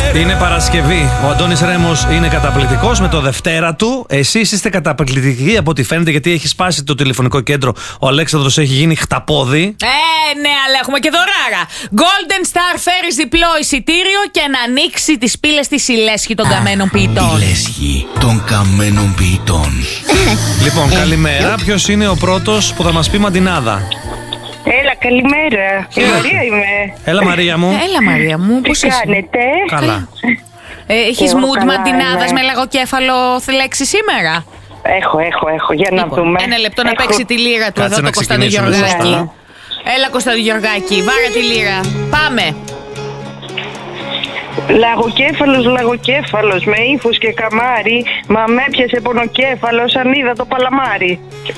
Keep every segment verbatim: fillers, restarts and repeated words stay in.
Είναι Παρασκευή. Ο Αντώνης Ρέμος είναι καταπληκτικός με το Δευτέρα του. Εσείς είστε καταπληκτικοί από ό,τι φαίνεται, γιατί έχει σπάσει το τηλεφωνικό κέντρο. Ο Αλέξανδρος έχει γίνει χταπόδι. Ε, ναι, αλλά έχουμε και δωράρα. Golden Star φέρει διπλό εισιτήριο και να ανοίξει τις πύλες της η λέσχη των καμένων ποιητών. Η λέσχη των καμένων ποιητών. Λοιπόν, καλημέρα. Ποιος είναι ο πρώτος που θα μας πει μαντινάδα? Έλα, καλημέρα. Η Μαρία είμαι. Έλα, Μαρία μου. Έλα, Μαρία μου, πώς Τι είσαι? κάνετε? Καλά. Ε, έχεις Εγώ mood καλά μαντινάδας είμαι. με λαγοκέφαλο λέξη σήμερα? Έχω, έχω, έχω. Για να Λοιπόν, δούμε. ένα λεπτό να Έχω. παίξει τη λύρα του Κάτσε εδώ να το Κωνσταντίνο ξεκινήσουμε Γεωργάκη. σωστά. Έλα, Κωνσταντίνο Γεωργάκη, βάρε τη λύρα. Πάμε. Λαγοκέφαλος, λαγοκέφαλος, με ύφος και καμάρι, μα με έπιασε πονοκέφαλος αν είδα το παλαμάρι.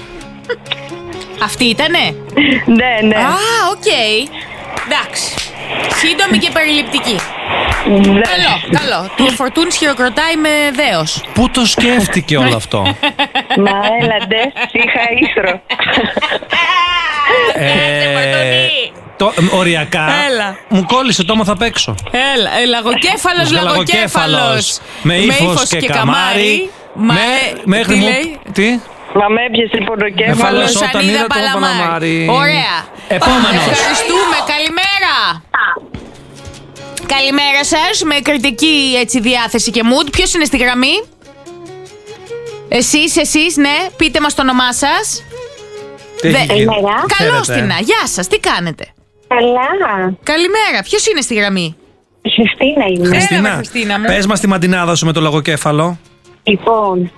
Αυτή ήτανε? Ναι, ναι. Α, οκ. Εντάξει. Σύντομη και περιληπτική. Ναι. Καλό, καλό. Του ο Φορτούνης χειροκροτάει με δέος. Πού το σκέφτηκε όλο αυτό? Μα έλαντε, είχα ίστρο. Ε, το, οριακά. Έλα. Μου κόλλησε το έμαθα απ' έξω. Έλα, ε, λαγοκέφαλος, λαγοκέφαλος. Με ύφος και καμάρι. Μα, με- μέχρι τι μου. λέει? Τι? Μα με έπιασε πονοκέφαλος. Εφαλός όταν είδα το παλαμάρι. Ωραία. Επόμενος. Ευχαριστούμε. Καλημέρα. Καλημέρα σας. Με κριτική έτσι διάθεση και mood. Ποιος είναι στη γραμμή? Εσείς, εσείς, ναι. Πείτε μας το όνομά σας. Τι έχει Δε- γίνει? Καλώς Χαίρετε. την. Γεια σας. Τι κάνετε? Καλά. Καλημέρα. Ποιος είναι στη γραμμή? Χριστίνα είμαι. Έλα, Χριστίνα, με, Χριστίνα μου. πες μας τη μαντινάδα σου με το λαγοκέφαλο. Λοιπόν,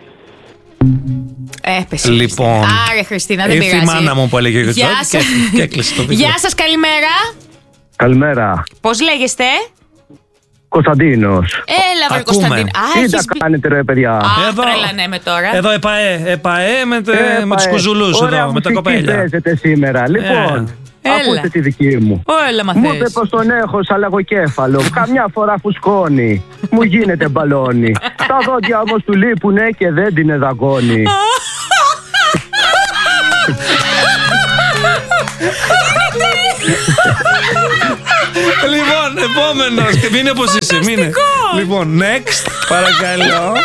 Έπεσε. Λοιπόν. Χριστίνα. Άρε, Χριστίνα, δεν Ήρθε η πειράζει. μάνα μου που έλεγε Γεια και, σας. και έκλεισε το βίντεο. Γεια σας, καλημέρα. Καλημέρα. Πώς λέγεστε? Κωνσταντίνος. Έλα, βρε Ακούμε. Κωνσταντίν. Α, Τι έχεις τα πει. κάνετε ρε παιδιά? Α, Εδώ. τρελανέμε τώρα. Εδώ ΕΠΑΕ, ΕΠΑΕ με, τε, Ε, με τους πάει. κουζουλούς Ωραία εδώ, με τα μουσική κοπέλια. παίζετε σήμερα. Λοιπόν, Έλα. ακούστε τη δική μου. Ω, έλα, μα Μου θες. είπε πως τον έχω σαν λαγοκέφαλο. Καμιά φορά φουσκώνει. Μου γίνεται μπαλόνι. Τα δόντια όμως του λείπουνε και δεν την εδαγώνει. Λοιπόν, επόμενος. Μείνε όπως είσαι, μείνε. Λοιπόν, next, παρακαλώ. Α,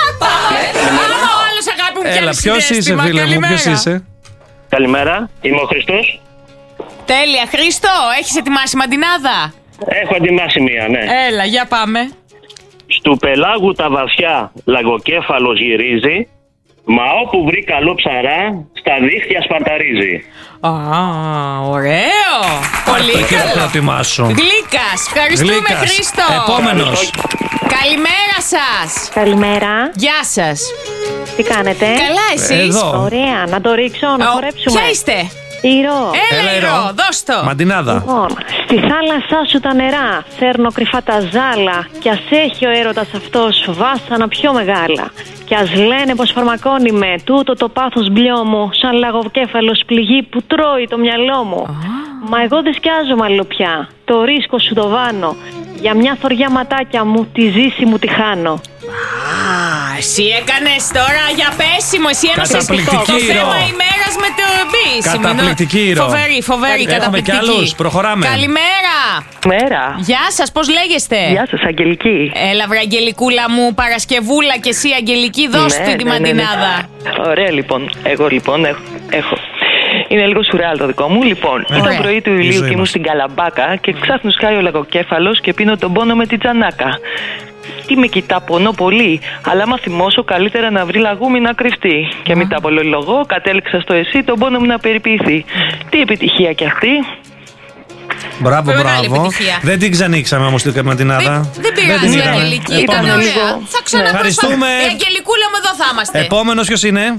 ο άλλος αγάπη μου Έλα, πιάνει ποιος είσαι συνέστημα. φίλε μου, Καλημέρα. ποιος είσαι? Καλημέρα, είμαι ο Χριστός. Τέλεια. Χρήστο, έχεις ετοιμάσει μαντινάδα? Έχω ετοιμάσει μία, ναι. Έλα, για πάμε. Στου πελάγου τα βαθιά λαγοκέφαλος γυρίζει, μα όπου βρει καλό ψαρά, στα δίχτυα σπαρταρίζει. Α, ωραίο. Πολύ Το καλό. χειροκρότημά σου. Γλύκας. Ευχαριστούμε, Γλύκας. Χρήστο. Επόμενος. Καλημέρα σας. καλημέρα. Γεια σας. Τι κάνετε? Καλά, εσείς? Εδώ. Ωραία, να το ρίξω, να Ω, χορέψουμε. Ποια είστε? Ηρώ. Έλα, Έλα, Ηρώ, Ηρώ. δώσ' το. Μαντινάδα. Λοιπόν, στη θάλασσά σου τα νερά, φέρνω κρυφά τα ζάλα. Κι ας έχει ο έρωτας αυτός βάσανα πιο μεγάλα. Κι ας λένε πως φαρμακώνει με, τούτο το πάθος μπλιό μου, σαν λαγοκέφαλος πληγή που τρώει το μυαλό μου. Μα εγώ δεν σκιάζομαι άλλο πια, το ρίσκο σου το βάνω. Για μια θωριά ματάκια μου, τη ζήση μου τη χάνω. Α, εσύ έκανες τώρα για πέσιμο. Εσύ ένωσες Καταπληκτική, το Ηρώ. θέμα ημέρας με το επίσημο. Καταπληκτική, Ηρώ. Φοβερή, φοβερή, Έχουμε καταπληκτική. κι άλλους, προχωράμε. Καλημέρα. Μέρα. Γεια σας, πώς λέγεστε? Γεια σας, Αγγελική. Έλα, βρε Αγγελικούλα μου, Παρασκευούλα και εσύ, Αγγελική, δώσ' Ναι, του τη ναι, ναι, ναι. μαντινάδα. Ωραία, λοιπόν. Εγώ λοιπόν έχω. έχω. Είναι λίγο σουρεάλ το δικό μου. Λοιπόν, Ωραία. ήταν πρωί του Η ηλίου ζωή και ήμουν μας. στην Καλαμπάκα και ξάφνου σκάει ο λαγοκέφαλος και πίνω τον πόνο με την τζανάκα. Τι με κοιτά, πονώ πολύ. Αλλά άμα θυμώσω, καλύτερα να βρει λαγούμι να κρυφτεί. Και μην τα απολογώ, κατέληξα στο εσύ τον πόνο μου να περιποιηθεί. Τι επιτυχία κι αυτή. Μπράβο, Μεγάλη μπράβο. επιτυχία. Δεν την ξανήξαμε όμως την μαντινάδα. Δεν, δεν την πειράζει, είδαμε. Αγγελική. Ήταν Επόμενος. ωραία. λίγο. Θα ξαναπροσφα- Ευχαριστούμε. Η Αγγελικούλα μου εδώ θα είμαστε. Επόμενος ποιος είναι?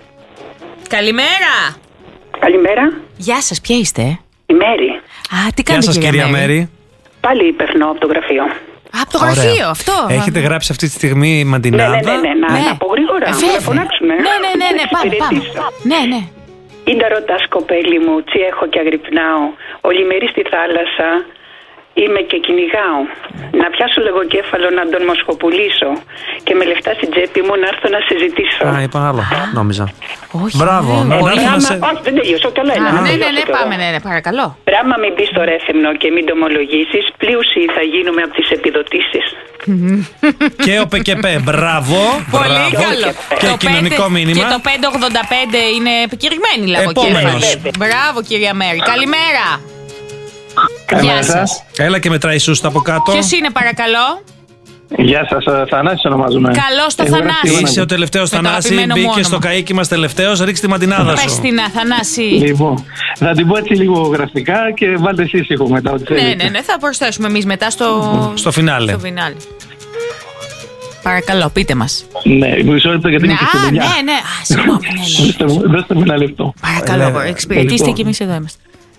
Καλημέρα. Καλημέρα, Γεια σας, ποια είστε? η Μέρη. Α, τι Γεια κάνετε, σας κυρία Μέρη. Πάλι περνώ από το γραφείο. Α, από το γραφείο, Ωραία. αυτό. Έχετε γράψει αυτή τη στιγμή Ναι, μαντινάδα? ναι, ναι, ναι, να, Ναι. να πω γρήγορα, Ε, να βέβαια. φωνάξουμε. Ναι, ναι, ναι, ναι, Να πάμε, πάμε. εξυπηρετήσω. Ναι, ναι. Ίντα ρωτάς κοπέλι μου, τσι έχω και αγρυπνάω, όλη μερή στη θάλασσα, είμαι και κυνηγάω. Να πιάσω λογοκέφαλο να τον μοσχοπουλήσω και με λεφτά στην τσέπη μου να έρθω να συζητήσω. Α, είπα άλλο, νόμιζα. Όχι. Μπράβο. Ναι, να πολύ έρθουμε σε... Όχι, δεν τελείωσα, το λέω. Α, ναι, ναι, ναι, πάμε, ναι, ναι, παρακαλώ. Πράγμα μην μπει στο ρέθεμνο και μην το ομολογήσεις, πλούσιοι θα γίνουμε από τις επιδοτήσεις. Και ο ΠΚΠ, μπράβο. Πολύ μπράβο. καλό. Και Το κοινωνικό πέντε- μήνυμα. Και το πέντε ογδόντα πέντε είναι επικηρυγμένη λαγοκέφαλος. Επόμενος. Μπράβο, κυρία Μέρη. Καλημέρα. Γεια σας. Έλα και μετράει σούστα από κάτω. Ποιος είναι, παρακαλώ? Γεια σας, Θανάσης ονομάζομαι. Καλώς το Εγώ Θανάση. Είσαι ο τελευταίος Με το Θανάση. αγαπημένο μου Μπήκε όνομα. στο καΐκι μας τελευταίος. Ρίξε τη μαντινάδα Πες σου. την, Θανάση. Λοιπόν, θα την πω έτσι λίγο γραφικά και βάλτε εσείς ήχο μετά ό,τι Ναι, θέλετε. ναι, ναι, θα προσθέσουμε εμείς μετά στο, Στο φινάλε. στο φινάλε. Παρακαλώ, πείτε μας. Ναι, μισό λεπτό γιατί Ναι, είναι και στη α, δουλειά. ναι, ναι. Α, συγγνώμη, ναι, ναι. Δώστε μου- Δώστε μου ένα λεπτό. Παρακαλώ, Λοιπόν, εξυπηρετήστε λοιπόν. και εμείς εδώ είμαστε.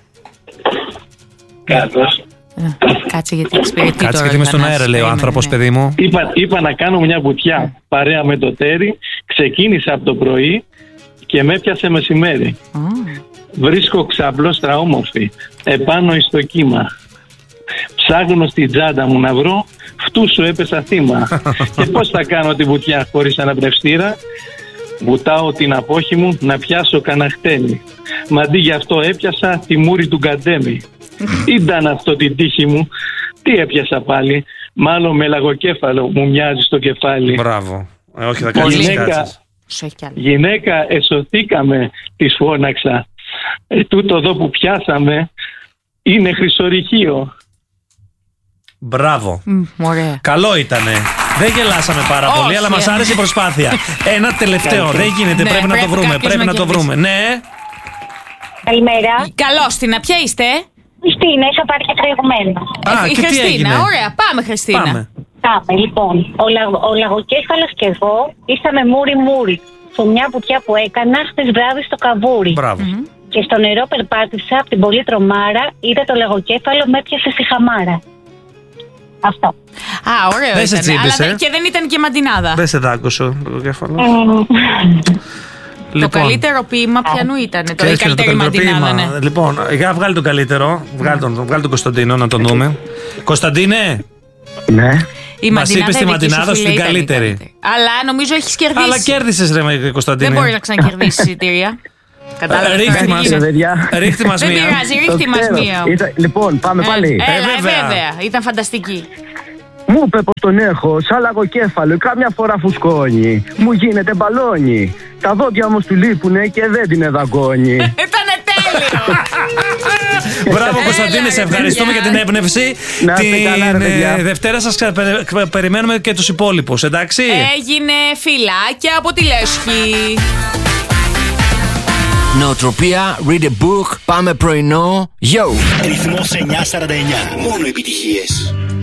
Κάτος. Ε, Κάτσε γιατί εξυπηρετεί Κάτσε τώρα. γιατί είμαι στον Θανάση, αέρα, λέει ο περίμενε, άνθρωπος, ναι. παιδί μου. Είπα, είπα να κάνω μια βουτιά παρέα με το τέρι. Ξεκίνησα από το πρωί και με έπιασε μεσημέρι. Α, Βρίσκω ξαπλώστρα όμορφη επάνω εις το κύμα. Ψάχνω στην τσάντα μου να βρω, φτού σου έπεσα θύμα. Και πώς θα κάνω τη βουτιά χωρίς αναπνευστήρα? Βουτάω την απόχη μου να πιάσω κανένα χτένι. Μα αντί γι' αυτό έπιασα τη μούρη του Γκαντέμι. Ήταν αυτό την τύχη μου. Τι έπιασα πάλι? Μάλλον με λαγοκέφαλο μου μοιάζει στο κεφάλι. Μπράβο. Ε, όχι, θα Πολύ. κάνεις Γυναίκα. κάτσεις. σου έχει κι άλλο. Γυναίκα, εσωθήκαμε, της φώναξα. Ε, τούτο εδώ που πιάσαμε είναι χρυσορυχείο. Μπράβο. Μμ, Ωραία. Καλό ήτανε. Δεν γελάσαμε πάρα Όχι, πολύ, αλλά μας ε. άρεσε η προσπάθεια. Ένα τελευταίο. Δεν γίνεται. Ναι, πρέπει να το πρέπει βρούμε. κάποιος Πρέπει να να το κερδίσει. βρούμε. Ναι. Καλημέρα. Καλώς, Τίνα, ποια είστε? Χριστίνα, είχα πάρει και προηγουμένω. Α, Ε, η και τι Χριστίνα, έγινε? ωραία. Πάμε, Χριστίνα. Πάμε. Πάμε, λοιπόν. Ο, λα, ο λαγοκέφαλος και εγώ ήσαμε μούρι-μούρι. Σε μια βουτιά που έκανα χτες βράδυ στο καβούρι. Μπράβο. Και στο νερό περπάτησα από την πολύ τρομάρα. Είδα το λαγοκέφαλο, με έπιασε στη χαμάρα. Αυτό. Α, ωραίο Δεν σε ήταν. τσίπησε. Αλλά δεν- και δεν ήταν και μαντινάδα. Δεν σε δάκωσο το κέφαλο. Το καλύτερο ποίημα πιανού ήταν. Το η Ξέρεις ποιο είναι το καλύτερη καλύτερο μαντινάδα, ποίημα? ναι. Λοιπόν, για βγάλει τον καλύτερο. Βγάλει τον, βγάλει τον Κωνσταντίνο να τον δούμε. Κωνσταντίνε, Ναι. Η μας μαντινάδα είπες τη δική μαντινάδα σου, σου φίλε, την ήταν η καλύτερη. Αλλά νομίζω έχει κερδίσει. αλλά κέρδισες ρε Δεν Κωνσταντίνε. μπορεί να ξανακερδίσει εισιτήρια. Κατάλαβε. Ρίχτη μας. Ρίχτη μας Δεν μία. πειράζει, ρίχτη μας μία. Ήταν- Λοιπόν, πάμε Ε, πάλι. Έλα, Ε, ε, βέβαια. βέβαια. Ήταν φανταστική. Μου είπε πως τον έχω σαν λαγοκέφαλο, κάμια φορά φουσκώνει. Μου γίνεται μπαλόνι. Τα δόντια όμως του λείπουνε και δεν την εδαγκώνει. Ήτανε τέλειο. Μπράβο Κωνσταντίνε, σε Έλα, ευχαριστούμε παιδιά. για την έμπνευση. Να είστε Την καλά, ρε, παιδιά. ε, Δευτέρα σας ξα- περι- ξα- περιμένουμε και τους υπόλοιπους, εντάξει. Έγινε φυλάκια από τη Λέσχη. Νοοτροπία, read a book, πάμε πρωινό, yo! Ρυθμός εννιακόσια σαράντα εννιά. Μόνο επιτυχίες.